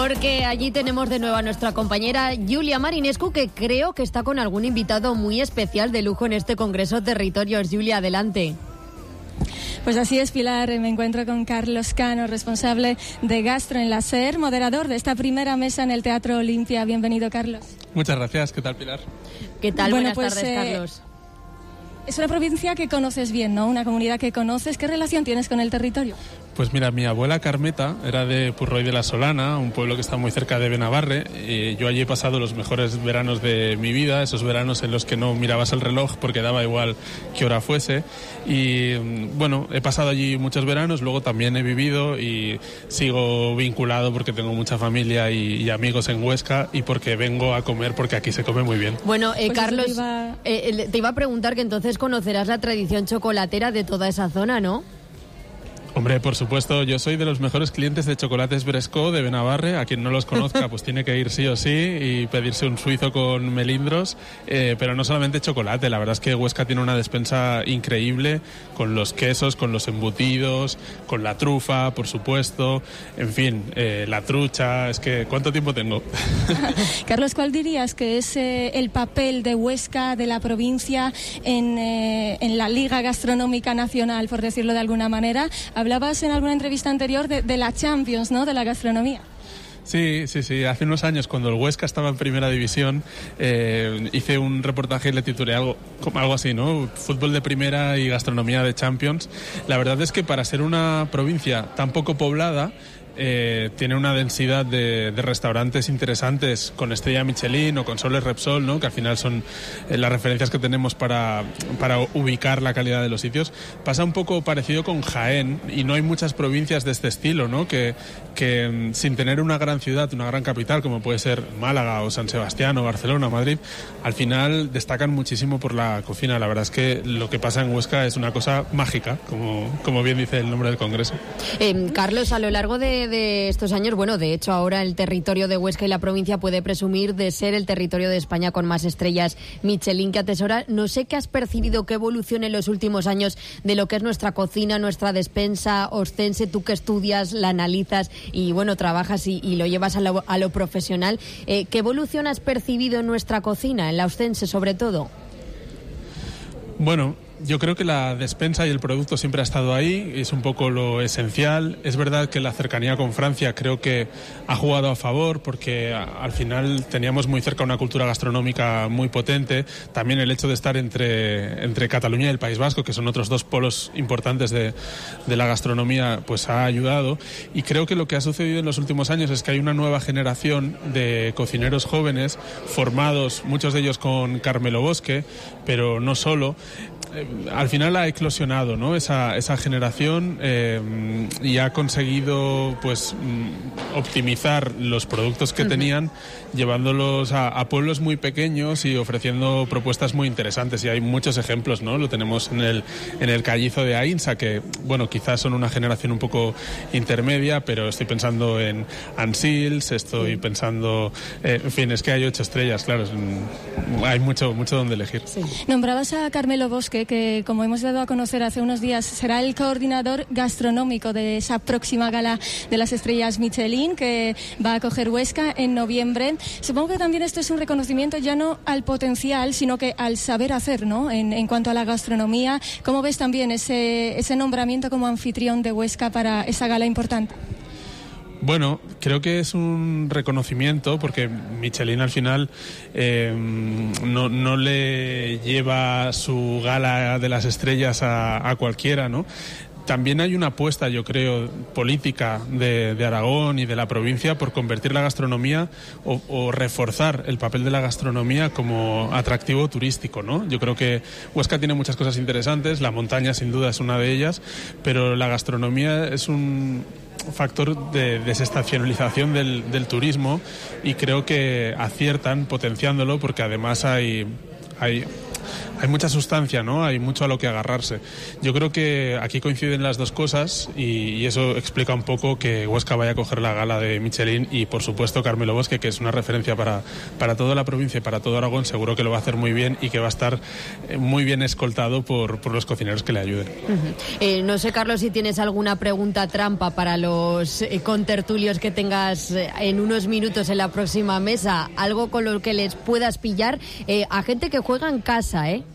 Porque allí tenemos de nuevo a nuestra compañera Julia Marinescu, que creo que está con algún invitado muy especial de lujo en este Congreso Territorios. Julia, adelante. Pues así es, Pilar. Me encuentro con Carlos Cano, responsable de Gastro en la SER, moderador de esta primera mesa en el Teatro Olimpia. Bienvenido, Carlos. Muchas gracias. ¿Qué tal, Pilar? ¿Qué tal? Buenas tardes, Carlos. Es una provincia que conoces bien, ¿no? Una comunidad que conoces. ¿Qué relación tienes con el territorio? Pues mira, mi abuela Carmeta era de Purroy de la Solana, un pueblo que está muy cerca de Benabarre. Yo allí he pasado los mejores veranos de mi vida, esos veranos en los que no mirabas el reloj porque daba igual qué hora fuese. Y bueno, he pasado allí muchos veranos, luego también he vivido y sigo vinculado porque tengo mucha familia y amigos en Huesca y porque vengo a comer porque aquí se come muy bien. Bueno, pues Carlos, te iba a preguntar que entonces conocerás la tradición chocolatera de toda esa zona, ¿no? Hombre, por supuesto, yo soy de los mejores clientes de Chocolates Bresco de Benabarre. A quien no los conozca, pues tiene que ir sí o sí y pedirse un suizo con melindros, pero no solamente chocolate. La verdad es que Huesca tiene una despensa increíble con los quesos, con los embutidos, con la trufa, por supuesto, en fin, la trucha. Es que, ¿cuánto tiempo tengo? Carlos, ¿cuál dirías que es el papel de Huesca, de la provincia, en la Liga Gastronómica Nacional, por decirlo de alguna manera? Hablabas en alguna entrevista anterior de la Champions, ¿no?, de la gastronomía. Sí. Hace unos años, cuando el Huesca estaba en primera división, hice un reportaje y le titulé algo así, ¿no? Fútbol de primera y gastronomía de Champions. La verdad es que para ser una provincia tan poco poblada, tiene una densidad de restaurantes interesantes con estrella Michelin o con Soles Repsol, ¿no? Que al final son las referencias que tenemos para ubicar la calidad de los sitios. Pasa un poco parecido con Jaén y no hay muchas provincias de este estilo, ¿no? Que sin tener una gran ciudad, una gran capital como puede ser Málaga o San Sebastián o Barcelona o Madrid, al final destacan muchísimo por la cocina. La verdad es que lo que pasa en Huesca es una cosa mágica, como bien dice el nombre del congreso. Carlos, a lo largo de estos años, bueno, de hecho ahora el territorio de Huesca y la provincia puede presumir de ser el territorio de España con más estrellas Michelin que atesora. No sé qué has percibido, qué evolución en los últimos años de lo que es nuestra cocina, nuestra despensa oscense, tú que estudias, la analizas y bueno, trabajas y lo llevas a lo profesional. ¿Qué evolución has percibido en nuestra cocina, en la oscense sobre todo? Bueno, yo creo que la despensa y el producto siempre ha estado ahí, es un poco lo esencial. Es verdad que la cercanía con Francia creo que ha jugado a favor porque al final teníamos muy cerca una cultura gastronómica muy potente. También el hecho de estar entre Cataluña y el País Vasco, que son otros dos polos importantes de la gastronomía, pues ha ayudado. Y creo que lo que ha sucedido en los últimos años es que hay una nueva generación de cocineros jóvenes formados, muchos de ellos con Carmelo Bosque, pero no solo. Al final ha eclosionado, ¿no?, esa generación y ha conseguido pues optimizar los productos que tenían, llevándolos a pueblos muy pequeños y ofreciendo propuestas muy interesantes. Y hay muchos ejemplos, ¿no? Lo tenemos en el Callizo de Aínsa, que bueno, quizás son una generación un poco intermedia, pero estoy pensando en Ansils, estoy pensando, en fin, es que hay 8 estrellas, claro, hay mucho donde elegir. Sí. Nombrabas a Carmelo Bosque, que como hemos dado a conocer hace unos días, será el coordinador gastronómico de esa próxima gala de las estrellas Michelin que va a acoger Huesca en noviembre. Supongo que también esto es un reconocimiento ya no al potencial, sino que al saber hacer, ¿no?, en cuanto a la gastronomía. ¿Cómo ves también ese nombramiento como anfitrión de Huesca para esa gala importante? Bueno, creo que es un reconocimiento porque Michelin al final no le lleva su gala de las estrellas a cualquiera, ¿no? También hay una apuesta, yo creo, política de Aragón y de la provincia por convertir la gastronomía o reforzar el papel de la gastronomía como atractivo turístico, ¿no? Yo creo que Huesca tiene muchas cosas interesantes, la montaña sin duda es una de ellas, pero la gastronomía es un factor de desestacionalización del turismo y creo que aciertan potenciándolo porque además hay hay mucha sustancia, ¿no? Hay mucho a lo que agarrarse. Yo creo que aquí coinciden las dos cosas y eso explica un poco que Huesca vaya a coger la gala de Michelin y, por supuesto, Carmelo Bosque, que es una referencia para toda la provincia y para todo Aragón, seguro que lo va a hacer muy bien y que va a estar muy bien escoltado por los cocineros que le ayuden. No sé, Carlos, si tienes alguna pregunta trampa para los contertulios que tengas en unos minutos en la próxima mesa, algo con lo que les puedas pillar a gente que juega en casa, ¿eh?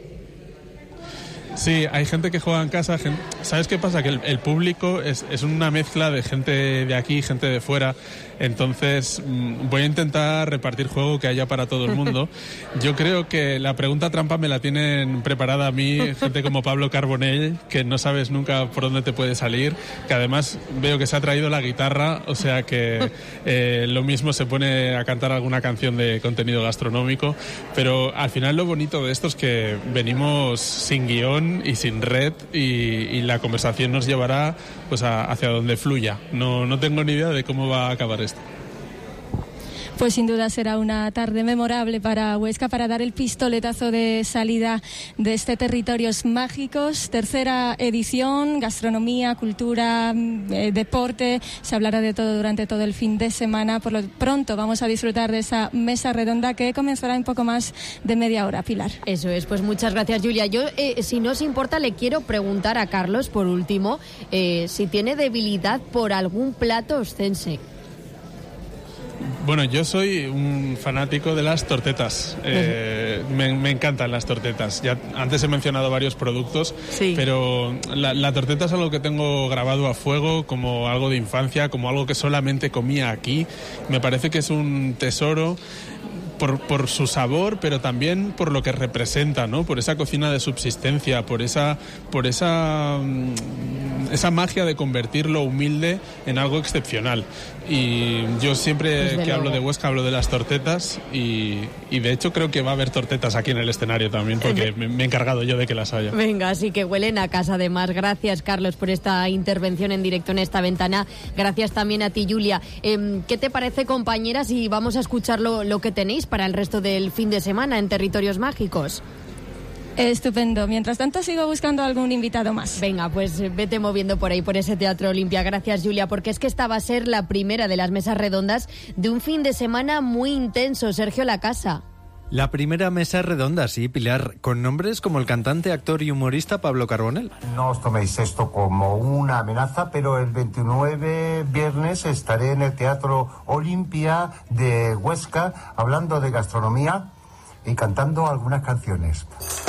Sí, hay gente que juega en casa. ¿Sabes qué pasa? Que el público es una mezcla de gente de aquí, gente de fuera. Entonces voy a intentar repartir juego que haya para todo el mundo. Yo creo que la pregunta trampa me la tienen preparada a mí gente como Pablo Carbonell, que no sabes nunca por dónde te puede salir, que además veo que se ha traído la guitarra, o sea que lo mismo se pone a cantar alguna canción de contenido gastronómico, pero al final lo bonito de esto es que venimos sin guión y sin red y la conversación nos llevará pues hacia donde fluya. No tengo ni idea de cómo va a acabar esto. Pues sin duda será una tarde memorable para Huesca, para dar el pistoletazo de salida de este Territorios Mágicos. Tercera edición, gastronomía, cultura, deporte. Se hablará de todo durante todo el fin de semana. Por lo pronto vamos a disfrutar de esa mesa redonda que comenzará en poco más de media hora, Pilar. Eso es, pues muchas gracias, Julia. Yo, si no os importa, le quiero preguntar a Carlos, por último, si tiene debilidad por algún plato oscense. Bueno, yo soy un fanático de las tortetas. Me encantan las tortetas. Ya antes he mencionado varios productos, sí, pero la torteta es algo que tengo grabado a fuego, como algo de infancia, como algo que solamente comía aquí. Me parece que es un tesoro por su sabor, pero también por lo que representa, ¿no? Por esa cocina de subsistencia, por esa magia de convertir lo humilde en algo excepcional. Y yo siempre que hablo de Huesca hablo de las tortetas y de hecho creo que va a haber tortetas aquí en el escenario también, porque me he encargado yo de que las haya. Venga, así que huelen a casa además. Gracias, Carlos, por esta intervención en directo en esta ventana. Gracias también a ti, Julia. ¿Qué te parece, compañeras? Y vamos a escuchar lo que tenéis para el resto del fin de semana en Territorios Mágicos. Estupendo. Mientras tanto sigo buscando algún invitado más. Venga, pues vete moviendo por ahí, por ese Teatro Olimpia. Gracias, Julia, porque es que esta va a ser la primera de las mesas redondas de un fin de semana muy intenso. Sergio Lacasa. La primera mesa redonda, sí, Pilar, con nombres como el cantante, actor y humorista Pablo Carbonell. No os toméis esto como una amenaza, pero el 29 viernes estaré en el Teatro Olimpia de Huesca hablando de gastronomía y cantando algunas canciones.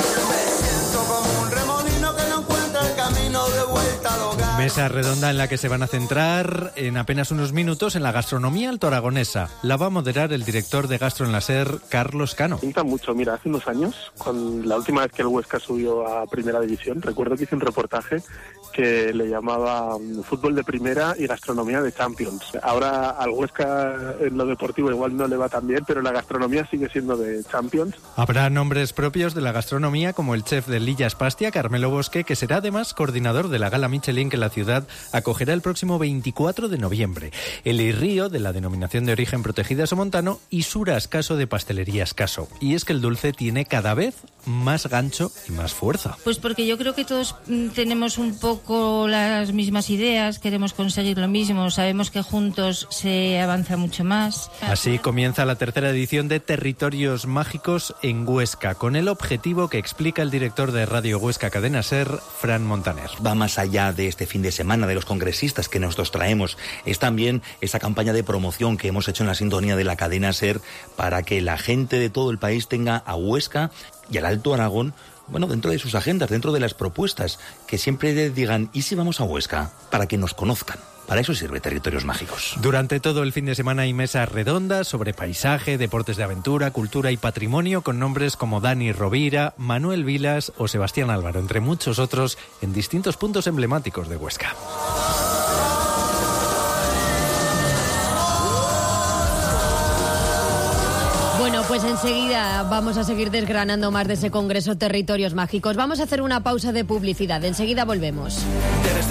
Mesa redonda en la que se van a centrar en apenas unos minutos en la gastronomía altoaragonesa. La va a moderar el director de Gastro en la SER, Carlos Cano. Pinta mucho. Mira, hace unos años, la última vez que el Huesca subió a Primera División, recuerdo que hice un reportaje que le llamaba Fútbol de Primera y Gastronomía de Champions. Ahora al Huesca en lo deportivo igual no le va tan bien, pero la gastronomía sigue siendo de Champions. Habrá nombres propios de la gastronomía como el chef de Lillas Pastia, Carmelo Bosque, que será además coordinador de la gala Michelin que la ciudad acogerá el próximo 24 de noviembre. El Irrío, de la denominación de origen protegida somontano, y Sura Escaso, de Pastelería Escaso. Y es que el dulce tiene cada vez más gancho y más fuerza. Pues porque yo creo que todos tenemos un poco las mismas ideas, queremos conseguir lo mismo, sabemos que juntos se avanza mucho más. Así comienza la tercera edición de Territorios Mágicos en Huesca, con el objetivo que explica el director de Radio Huesca Cadena SER, Fran Montaner. Va más allá de este fin de semana, de los congresistas que nosotros traemos. Es también esa campaña de promoción que hemos hecho en la sintonía de la cadena SER para que la gente de todo el país tenga a Huesca y al Alto Aragón, bueno, dentro de sus agendas, dentro de las propuestas, que siempre digan, ¿y si vamos a Huesca? Para que nos conozcan. Para eso sirve Territorios Mágicos. Durante todo el fin de semana hay mesas redondas sobre paisaje, deportes de aventura, cultura y patrimonio, con nombres como Dani Rovira, Manuel Vilas o Sebastián Álvaro, entre muchos otros, en distintos puntos emblemáticos de Huesca. Bueno, pues enseguida vamos a seguir desgranando más de ese Congreso Territorios Mágicos. Vamos a hacer una pausa de publicidad. Enseguida volvemos.